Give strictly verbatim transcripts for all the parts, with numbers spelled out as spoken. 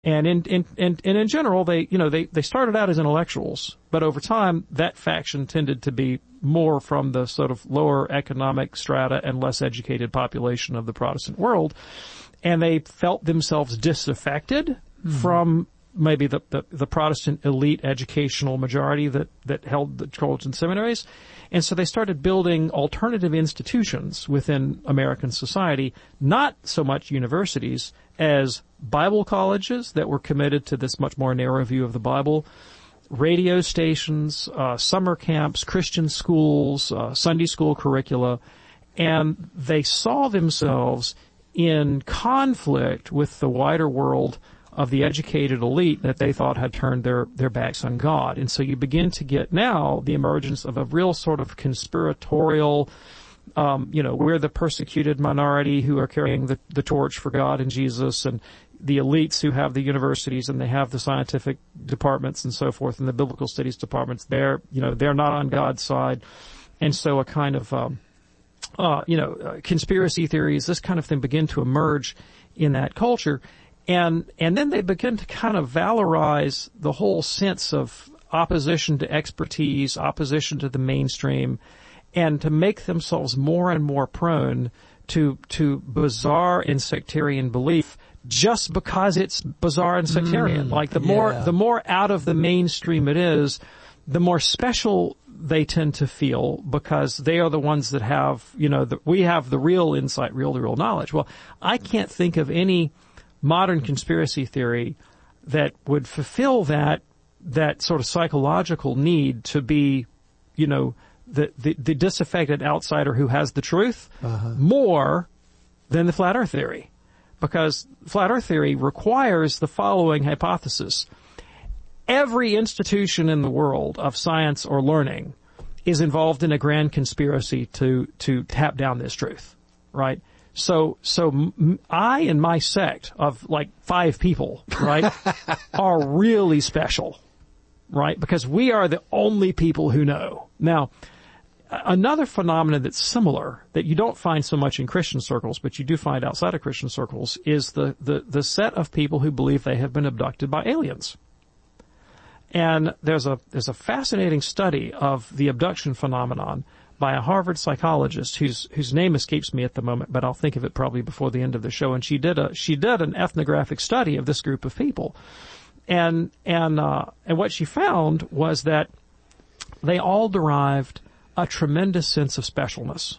And in, in, in, and in general, they, you know, they, they started out as intellectuals, but over time, that faction tended to be more from the sort of lower economic strata and less educated population of the Protestant world. And they felt themselves disaffected mm-hmm. from maybe the, the, the Protestant elite educational majority that, that held the colleges and seminaries. And so they started building alternative institutions within American society, not so much universities as Bible colleges that were committed to this much more narrow view of the Bible, radio stations, uh, summer camps, Christian schools, uh, Sunday school curricula, and they saw themselves in conflict with the wider world of the educated elite that they thought had turned their, their backs on God. And so you begin to get now the emergence of a real sort of conspiratorial, um, you know, we're the persecuted minority who are carrying the, the torch for God and Jesus, and the elites who have the universities and they have the scientific departments and so forth and the biblical studies departments, they're, you know, they're not on God's side. And so a kind of, um, uh, you know, uh, conspiracy theories, this kind of thing begin to emerge in that culture. And, and then they begin to kind of valorize the whole sense of opposition to expertise, opposition to the mainstream, and to make themselves more and more prone to, to bizarre and sectarian belief just because it's bizarre and sectarian. Mm, like the more, yeah. the more out of the mainstream it is, the more special they tend to feel because they are the ones that have, you know, the, we have the real insight, real, real knowledge. Well, I can't think of any modern conspiracy theory that would fulfill that, that sort of psychological need to be, you know, the, the, the disaffected outsider who has the truth uh-huh. more than the flat earth theory. Because flat earth theory requires the following hypothesis. Every institution in the world of science or learning is involved in a grand conspiracy to, to tap down this truth, right? So, so m- I and my sect of like five people, right, are really special, right? Because we are the only people who know. Now, another phenomenon that's similar that you don't find so much in Christian circles, but you do find outside of Christian circles is the, the, the set of people who believe they have been abducted by aliens. And there's a, there's a fascinating study of the abduction phenomenon by a Harvard psychologist whose whose name escapes me at the moment, but I'll think of it probably before the end of the show. And she did a she did an ethnographic study of this group of people, and and uh, and what she found was that they all derived a tremendous sense of specialness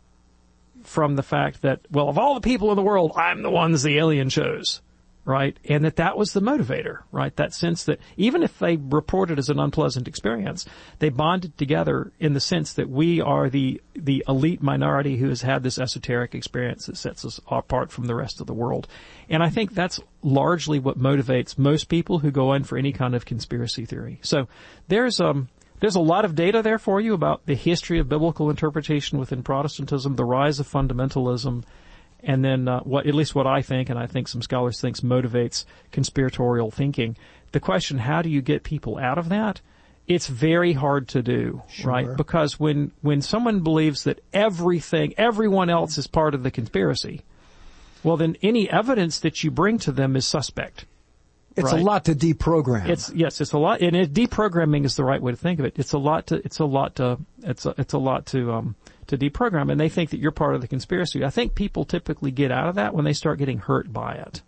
from the fact that, well, of all the people in the world, I'm the ones the alien chose. Right? And that that was the motivator, right? That sense that even if they reported as an unpleasant experience, they bonded together in the sense that we are the, the elite minority who has had this esoteric experience that sets us apart from the rest of the world. And I think that's largely what motivates most people who go in for any kind of conspiracy theory. So there's, um, there's a lot of data there for you about the history of biblical interpretation within Protestantism, the rise of fundamentalism, and then uh, what, at least what I think, and I think some scholars think, motivates conspiratorial thinking. The question, how do you get people out of that? It's very hard to do, sure. right? Because when, when someone believes that everything, everyone else is part of the conspiracy, well, then any evidence that you bring to them is suspect. It's right? a lot to deprogram. It's, yes, it's a lot, and it, deprogramming is the right way to think of it. It's a lot to, it's a lot to, it's a, it's a lot to, um, to deprogram, and they think that you're part of the conspiracy. I think people typically get out of that when they start getting hurt by it.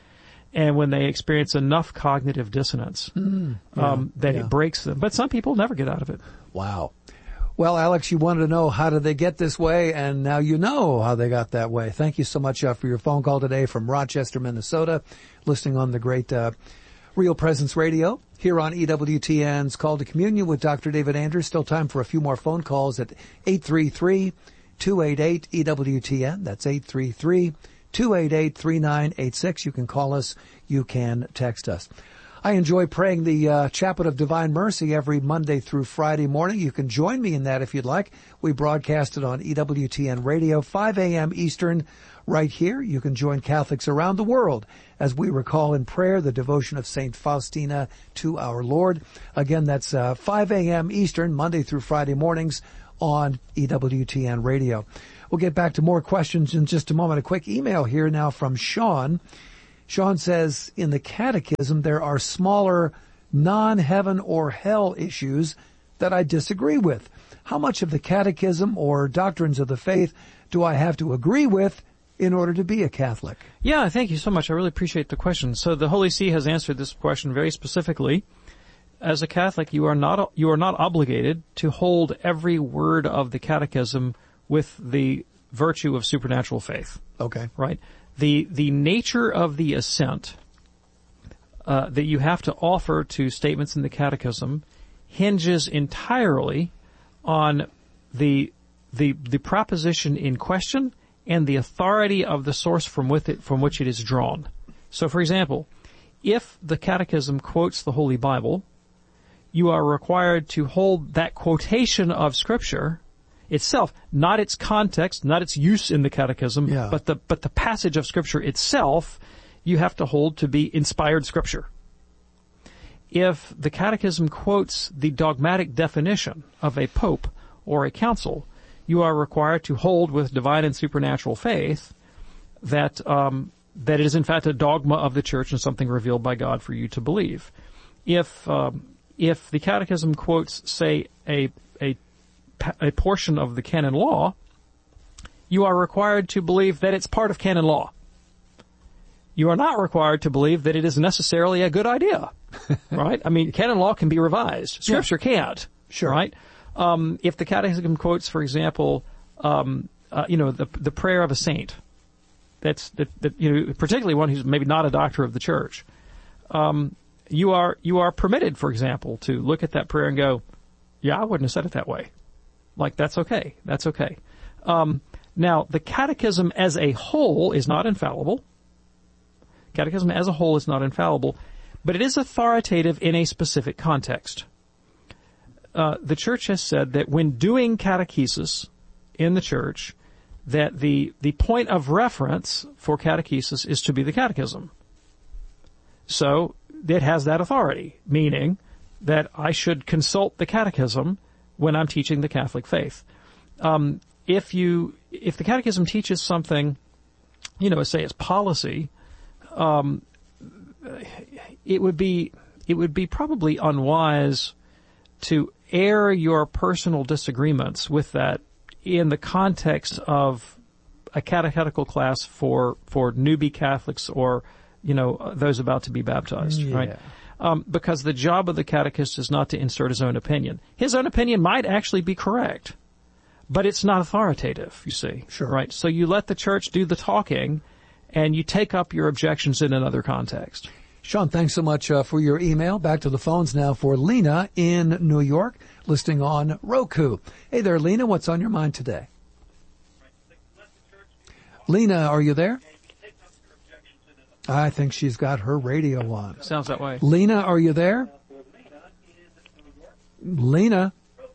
And when they experience enough cognitive dissonance, mm, yeah, um, that yeah. it breaks them. But some people never get out of it. Wow. Well, Alex, you wanted to know how did they get this way, and now you know how they got that way. Thank you so much uh, for your phone call today from Rochester, Minnesota, listening on the great uh, Real Presence Radio here on E W T N's Call to Communion with Doctor David Anders. Still time for a few more phone calls at eight three three, two eight eight, E W T N. That's eight three three, two eight eight, three nine eight six. You can call us. You can text us. I enjoy praying the uh, Chaplet of Divine Mercy every Monday through Friday morning. You can join me in that if you'd like. We broadcast it on E W T N Radio, five a.m. Eastern, right here. You can join Catholics around the world as we recall in prayer the devotion of Saint Faustina to our Lord. Again, that's uh, five a.m. Eastern, Monday through Friday mornings on E W T N Radio. We'll get back to more questions in just a moment. A quick email here now from Sean. Sean says in the Catechism there are smaller non-heaven or hell issues that I disagree with. How much of the Catechism or doctrines of the faith do I have to agree with in order to be a Catholic? Yeah, thank you so much. I really appreciate the question. So the Holy See has answered this question very specifically. As a Catholic, you are not you are not obligated to hold every word of the Catechism with the virtue of supernatural faith. Okay. Right? The the nature of the assent uh, that you have to offer to statements in the Catechism hinges entirely on the the the proposition in question and the authority of the source from with it from which it is drawn. So, for example, if the Catechism quotes the Holy Bible, you are required to hold that quotation of Scripture itself, not its context, not its use in the Catechism, yeah. but the but the passage of Scripture itself, you have to hold to be inspired Scripture. If the Catechism quotes the dogmatic definition of a pope or a council, you are required to hold with divine and supernatural faith that um, that it is in fact a dogma of the Church and something revealed by God for you to believe. If um, if the Catechism quotes, say, a a a portion of the canon law, you are required to believe that it's part of canon law. You are not required to believe that it is necessarily a good idea, right? I mean, canon law can be revised. Scripture yeah. can't, sure. right? Um, if the Catechism quotes, for example, um, uh, you know, the the prayer of a saint, that's that, that you know, particularly one who's maybe not a doctor of the Church, um, you are you are permitted, for example, to look at that prayer and go, yeah, I wouldn't have said it that way. Like, that's okay. That's okay. Um, now, the Catechism as a whole is not infallible. Catechism as a whole is not infallible, but it is authoritative in a specific context. Uh, the Church has said that when doing catechesis in the Church, that the, the point of reference for catechesis is to be the Catechism. So, it has that authority, meaning that I should consult the Catechism when I'm teaching the Catholic faith. Um, if you, if the Catechism teaches something, you know, say it's policy, um, it would be, it would be probably unwise to air your personal disagreements with that in the context of a catechetical class for, for newbie Catholics or, you know, those about to be baptized, yeah. right? Um, because the job of the catechist is not to insert his own opinion. His own opinion might actually be correct, but it's not authoritative, you see. Sure. Right? So you let the Church do the talking, and you take up your objections in another context. Sean, thanks so much uh, for your email. Back to the phones now for Lena in New York, listening on Roku. Hey there, Lena. What's on your mind today? Lena, are you there? I think she's got her radio on. Sounds that way. Lena, are you there? Lena?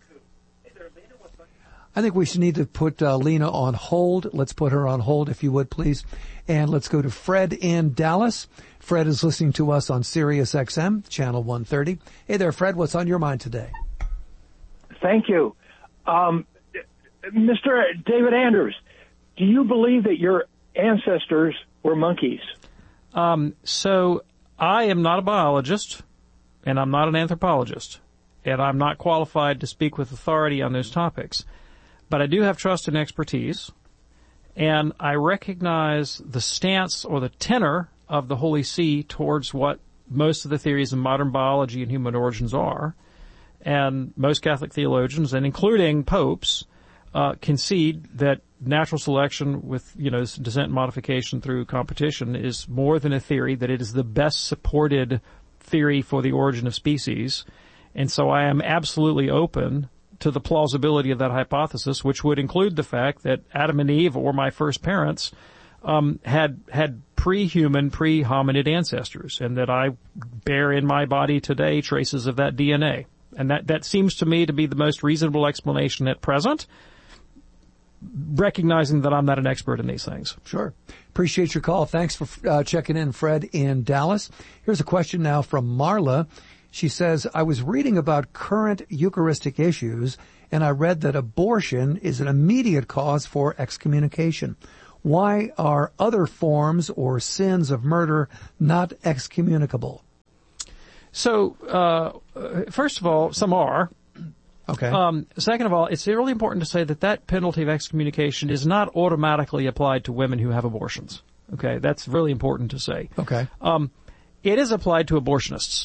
I think we should need to put uh, Lena on hold. Let's put her on hold, if you would, please. And let's go to Fred in Dallas. Fred is listening to us on Sirius X M, channel one thirty. Hey there, Fred. What's on your mind today? Thank you. Um, Mister David Anders, do you believe that your ancestors were monkeys? Um, so I am not a biologist, and I'm not an anthropologist, and I'm not qualified to speak with authority on those topics. But I do have trust and expertise, and I recognize the stance or the tenor of the Holy See towards what most of the theories of modern biology and human origins are. And most Catholic theologians, and including popes, uh, concede that natural selection with, you know, descent and modification through competition is more than a theory, that it is the best supported theory for the origin of species. And so I am absolutely open to the plausibility of that hypothesis, which would include the fact that Adam and Eve, or my first parents, um, had, had pre-human, pre-hominid ancestors, and that I bear in my body today traces of that D N A. And that, that seems to me to be the most reasonable explanation at present, recognizing that I'm not an expert in these things. Sure. Appreciate your call. Thanks for uh, checking in, Fred in Dallas. Here's a question now from Marla. She says, I was reading about current Eucharistic issues, and I read that abortion is an immediate cause for excommunication. Why are other forms or sins of murder not excommunicable? So, uh, first of all, some are. Okay. Um, second of all, it's really important to say that that penalty of excommunication is not automatically applied to women who have abortions. Okay, that's really important to say. Okay. Um, it is applied to abortionists.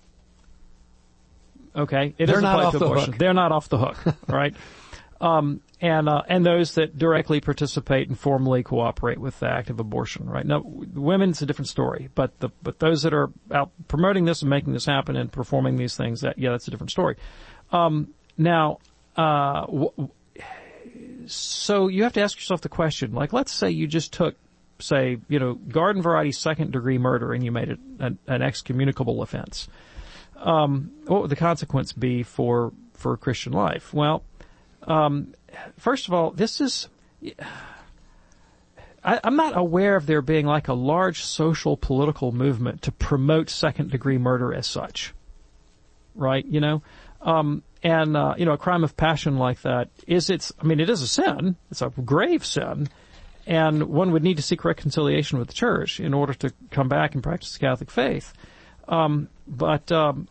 Okay, it They're is not applied off to the abortion. hook. They're not off the hook, right? Um, and uh, and those that directly participate and formally cooperate with the act of abortion, right? Now, women's a different story, but the but those that are out promoting this and making this happen and performing these things, that yeah, that's a different story. Um, now, uh, w- so you have to ask yourself the question, like, let's say you just took, say, you know, garden variety second degree murder and you made it an, an excommunicable offense. Um, what would the consequence be for, for Christian life? Well, um, first of all, this is, I, I'm not aware of there being like a large social political movement to promote second degree murder as such. Right? You know? Um, and, uh, you know, a crime of passion like that is, it's, I mean, it is a sin. It's a grave sin. And one would need to seek reconciliation with the church in order to come back and practice the Catholic faith. Um, but, um,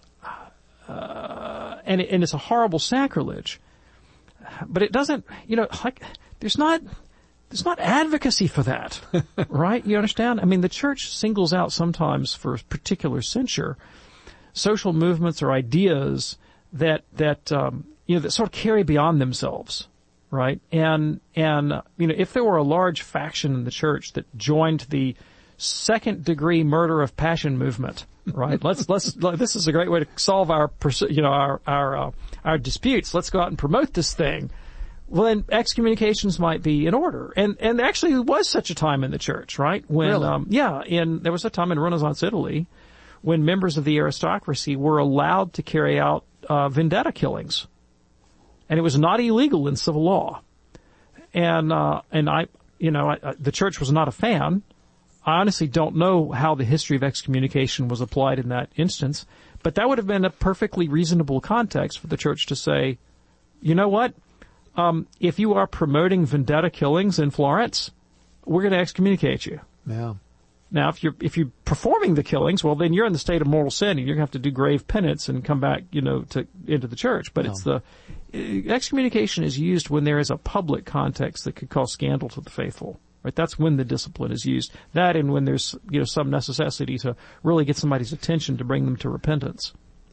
uh, and, it, and it's a horrible sacrilege. But it doesn't, you know, like, there's not, there's not advocacy for that. Right? You understand? I mean, the church singles out sometimes for particular censure social movements or ideas that, that, um, you know, that sort of carry beyond themselves. Right? And, and, uh, you know, if there were a large faction in the church that joined the second degree murder of passion movement, right? let's, let's, this is a great way to solve our, you know, our, our, uh, our disputes. Let's go out and promote this thing. Well, then excommunications might be in order. And, and there actually was such a time in the church, right? When, really? um, yeah, in, there was a time in Renaissance Italy when members of the aristocracy were allowed to carry out, uh, vendetta killings. And it was not illegal in civil law. And, uh, and I, you know, I, I, the church was not a fan. I honestly don't know how the history of excommunication was applied in that instance, but that would have been a perfectly reasonable context for the church to say, you know what? Um, if you are promoting vendetta killings in Florence, we're going to excommunicate you. Yeah. Now, if you're, if you're performing the killings, well, then you're in the state of mortal sin and you're going to have to do grave penance and come back, you know, to, into the church. But no. it's the, excommunication is used when there is a public context that could cause scandal to the faithful, right? That's when the discipline is used. That and when there's, you know, some necessity to really get somebody's attention to bring them to repentance.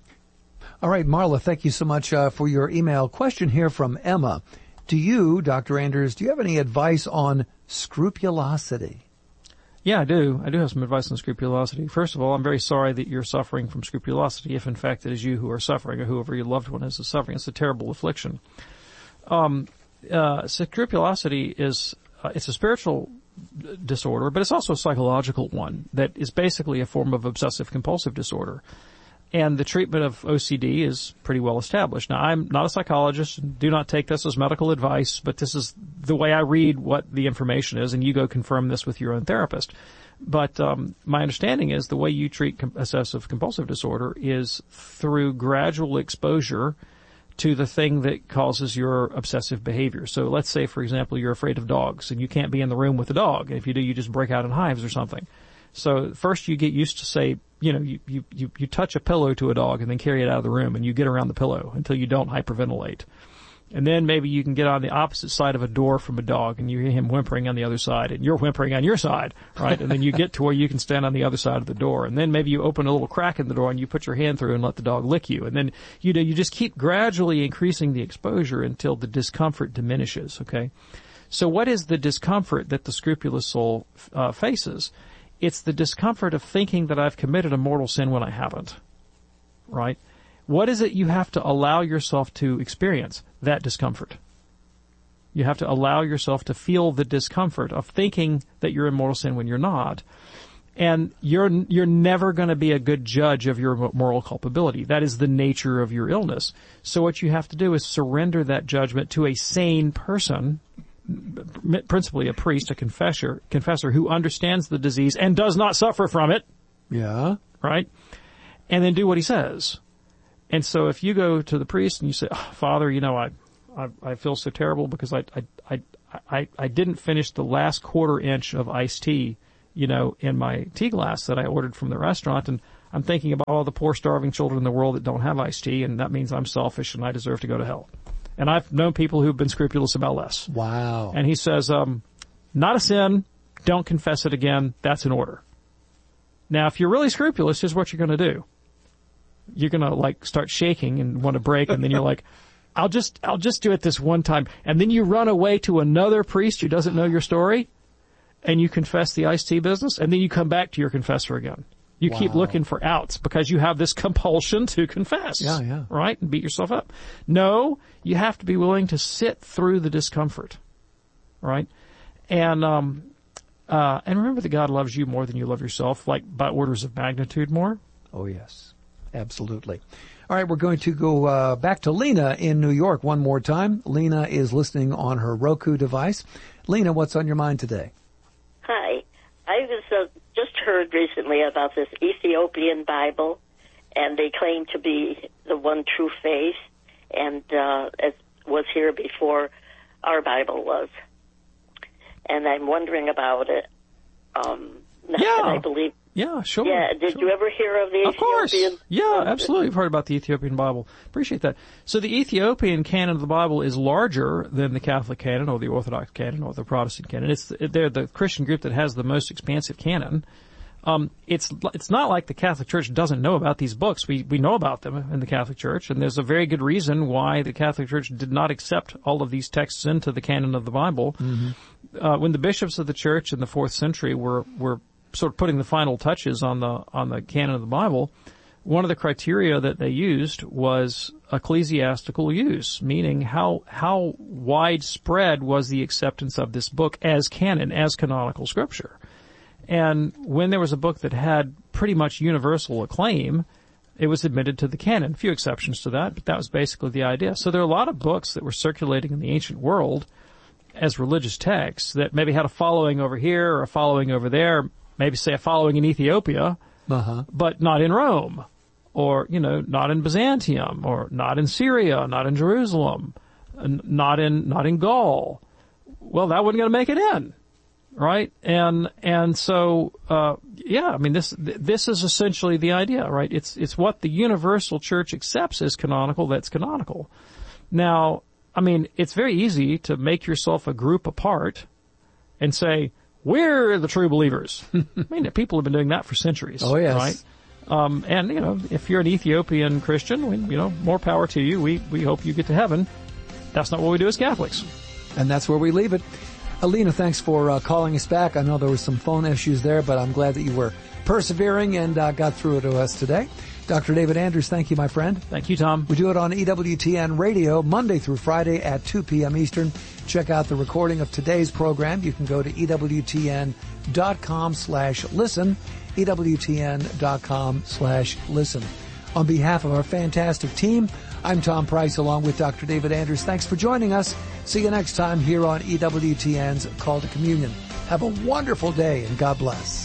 All right, Marla, thank you so much uh, for your email. Question here from Emma. Do you, Doctor Anders, do you have any advice on scrupulosity? Yeah, I do. I do have some advice on scrupulosity. First of all, I'm very sorry that you're suffering from scrupulosity, if in fact it is you who are suffering or whoever your loved one is is suffering. It's a terrible affliction. Um, uh, scrupulosity is, uh, it's a spiritual disorder, but it's also a psychological one that is basically a form of obsessive compulsive disorder. And the treatment of O C D is pretty well established. Now, I'm not a psychologist, and do not take this as medical advice, but this is the way I read what the information is, and you go confirm this with your own therapist. But um, my understanding is the way you treat com- obsessive compulsive disorder is through gradual exposure to the thing that causes your obsessive behavior. So let's say, for example, you're afraid of dogs, and you can't be in the room with a dog. And if you do, you just break out in hives or something. So first you get used to, say, you know, you, you, you, you touch a pillow to a dog and then carry it out of the room and you get around the pillow until you don't hyperventilate. And then maybe you can get on the opposite side of a door from a dog and you hear him whimpering on the other side and you're whimpering on your side, right? And then you get to where you can stand on the other side of the door. And then maybe you open a little crack in the door and you put your hand through and let the dog lick you. And then, you know, you just keep gradually increasing the exposure until the discomfort diminishes, okay? So what is the discomfort that the scrupulous soul uh, faces? It's the discomfort of thinking that I've committed a mortal sin when I haven't, right? What is it you have to allow yourself to experience? That discomfort. You have to allow yourself to feel the discomfort of thinking that you're in mortal sin when you're not. And you're, you're never going to be a good judge of your moral culpability. That is the nature of your illness. So what you have to do is surrender that judgment to a sane person, principally a priest, a confessor, confessor who understands the disease and does not suffer from it. Yeah. Right? And then do what he says. And so if you go to the priest and you say, oh, Father, you know, I, I, I feel so terrible because I, I, I, I, I didn't finish the last quarter inch of iced tea, you know, in my tea glass that I ordered from the restaurant. And I'm thinking about all the poor starving children in the world that don't have iced tea, and that means I'm selfish and I deserve to go to hell. And I've known people who've been scrupulous about less. Wow. And he says, um, not a sin, don't confess it again, that's an order. Now, if you're really scrupulous, here's what you're going to do. You're going to, like, start shaking and want to break, and then you're like, I'll just, I'll just do it this one time. And then you run away to another priest who doesn't know your story, and you confess the iced tea business, and then you come back to your confessor again. You wow. keep looking for outs because you have this compulsion to confess. Yeah, yeah. Right? And beat yourself up. No, you have to be willing to sit through the discomfort. Right? And, um, uh, and remember that God loves you more than you love yourself, like by orders of magnitude more. Oh, yes. Absolutely. All right, we're going to go uh, back to Lena in New York one more time. Lena is listening on her Roku device. Lena, what's on your mind today? Hi. I was uh, just heard recently about this Ethiopian Bible, and they claim to be the one true faith, and uh, it was here before our Bible was. And I'm wondering about it. Um, not yeah. that I believe. Yeah, sure. Yeah, did sure. you ever hear of the of Ethiopian? Course. Yeah, absolutely. I've heard about the Ethiopian Bible. Appreciate that. So the Ethiopian canon of the Bible is larger than the Catholic canon or the Orthodox canon or the Protestant canon. It's they're the Christian group that has the most expansive canon. Um, it's it's not like the Catholic Church doesn't know about these books. We we know about them in the Catholic Church, and there's a very good reason why the Catholic Church did not accept all of these texts into the canon of the Bible. Mm-hmm. Uh, when the bishops of the Church in the fourth century were were sort of putting the final touches on the on the canon of the Bible, one of the criteria that they used was ecclesiastical use, meaning how how widespread was the acceptance of this book as canon, as canonical scripture. And when there was a book that had pretty much universal acclaim, it was admitted to the canon. A few exceptions to that, but that was basically the idea. So there are a lot of books that were circulating in the ancient world as religious texts that maybe had a following over here or a following over there, maybe say a following in Ethiopia, uh-huh. but not in Rome, or, you know, not in Byzantium, or not in Syria, not in Jerusalem, not in, not in Gaul. Well, that wasn't going to make it in. Right? And, and so, uh, yeah, I mean, this, this is essentially the idea, right? It's, it's what the universal church accepts as canonical that's canonical. Now, I mean, it's very easy to make yourself a group apart and say, we're the true believers. I mean, people have been doing that for centuries. Oh, yes. Right? Um, and, you know, if you're an Ethiopian Christian, we, you know, more power to you. We, we hope you get to heaven. That's not what we do as Catholics. And that's where we leave it. Alina, thanks for uh, calling us back. I know there were some phone issues there, but I'm glad that you were persevering and uh, got through it to us today. Doctor David Anders, thank you, my friend. Thank you, Tom. We do it on E W T N Radio Monday through Friday at two p.m. Eastern. Check out the recording of today's program. You can go to E W T N dot com slash listen, E W T N dot com slash listen. On behalf of our fantastic team, I'm Tom Price along with Doctor David Anders. Thanks for joining us. See you next time here on E W T N's Call to Communion. Have a wonderful day and God bless.